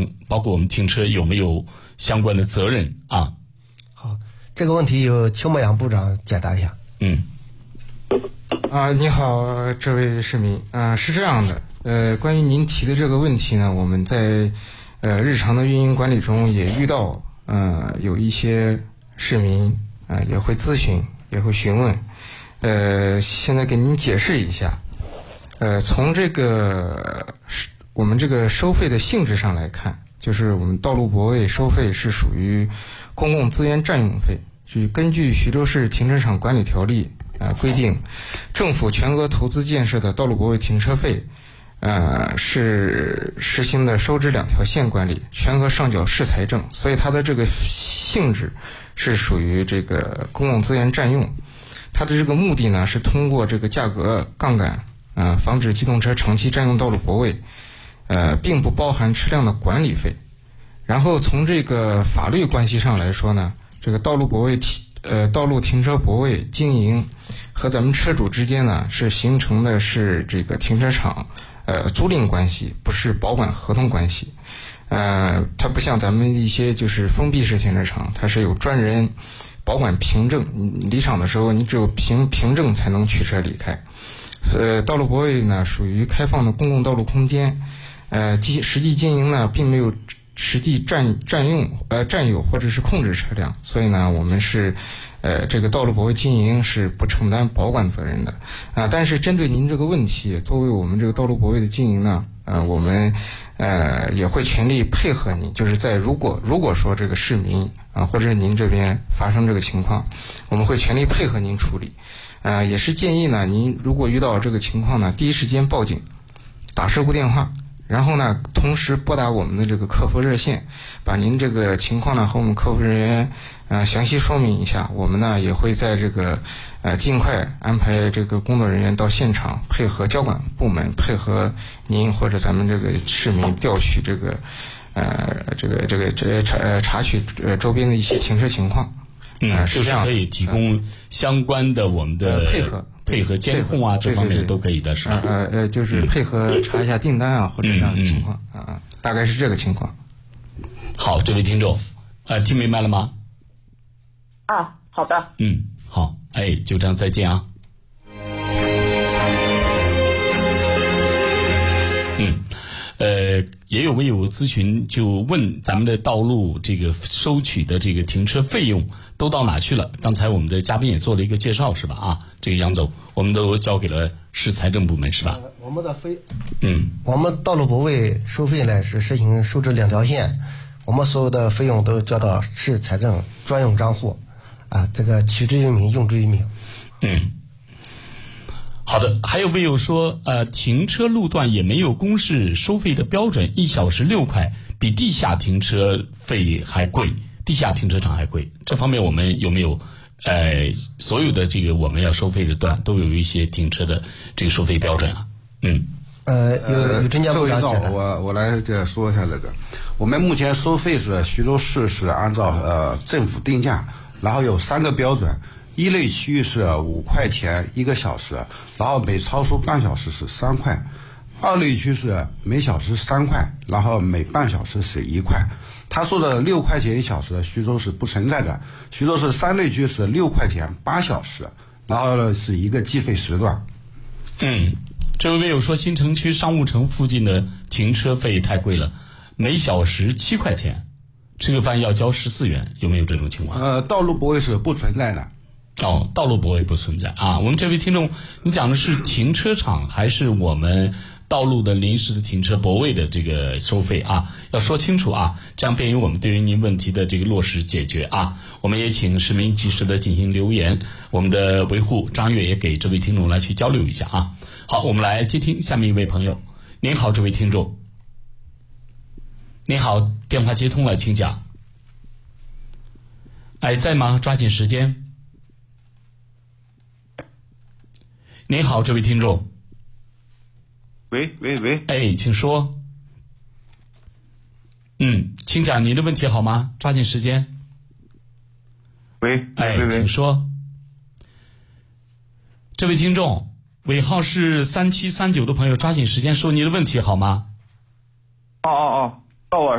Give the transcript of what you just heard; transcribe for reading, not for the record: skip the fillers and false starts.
场，包括我们停车有没有相关的责任啊？ 好，这个问题由邱牧阳部长解答一下。 你好，这位市民。是这样的，关于您提的这个问题呢，我们在日常的运营管理中也遇到，有一些市民也会咨询，也会询问。现在给您解释一下。从这个我们这个收费的性质上来看，就是我们道路泊位收费是属于公共资源占用费，是根据徐州市停车场管理条例规定，政府全额投资建设的道路泊位停车费，是实行的收支两条线管理，全额上缴市财政，所以它的这个性质是属于这个公共资源占用。它的这个目的呢，是通过这个价格杠杆，防止机动车长期占用道路泊位，并不包含车辆的管理费。然后从这个法律关系上来说呢，这个道路停车泊位经营和咱们车主之间呢，是形成的是这个停车场租赁关系，不是保管合同关系。它不像咱们一些就是封闭式停车场，它是有专人保管凭证，你离场的时候你只有凭证才能取车离开。道路泊位呢属于开放的公共道路空间，实际经营呢并没有实际占有或者是控制车辆，所以呢我们是这个道路泊位经营是不承担保管责任的。但是针对您这个问题，作为我们这个道路泊位的经营呢，我们也会全力配合您，就是在如果说这个市民或者是您这边发生这个情况，我们会全力配合您处理。也是建议呢，您如果遇到这个情况呢，第一时间报警，打事故电话，然后呢同时拨打我们的这个客服热线，把您这个情况呢和我们客服人员详细说明一下。我们呢也会在这个尽快安排这个工作人员到现场，配合交管部门，配合您或者咱们这个市民调取这个查取周边的一些停车情况。 就是可以提供相关的我们的配合监控啊，这方面都可以的，是吧？ 就是配合查一下订单或者这样的情况大概是这个情况。 好，这位听众，听明白了吗？ 好的。 好，就这样，再见啊。也有没有咨询就问咱们的道路这个收取的这个停车费用都到哪去了？刚才我们的嘉宾也做了一个介绍，是吧？这个杨总，我们都交给了市财政部门，是吧？ 我们道路泊位收费呢是实行收支两条线，我们所有的费用都交到市财政专用账户，这个取之于民，用之于民。 好的，还有没有说停车路段也没有公示收费的标准，1小时6块，比地下停车费还贵，地下停车场还贵？这方面我们有没有所有的这个我们要收费的段都有一些停车的这个收费标准啊？ 有专家部长解答。 我来说一下这个。我们目前收费是徐州市是按照政府定价，然后有3个标准。一类区域是5块钱1个小时，然后每超出半小时是3块；二类区是每小时3块，然后每半小时是1块。他说的6块钱1小时，徐州是不存在的。徐州市3类区是6块钱8小时，然后是一个计费时段。 这位有说新城区商务城附近的停车费太贵了，每小时7块钱，吃个饭要交14元，有没有这种情况？ 道路泊位是不存在的。 道路泊位不存在我们这位听众，你讲的是停车场还是我们道路的临时的停车泊位的这个收费要说清楚这样便于我们对于您问题的这个落实解决我们也请市民及时的进行留言，我们的维护张悦也给这位听众来去交流一下好，我们来接听下面一位朋友。您好，这位听众。您好，电话接通了，请讲。在吗？抓紧时间。您好，这位听众。 喂。 请说。请讲您的问题好吗？抓紧时间。 喂。 请说。这位听众，尾号是3739的朋友，抓紧时间说您的问题好吗？ 到我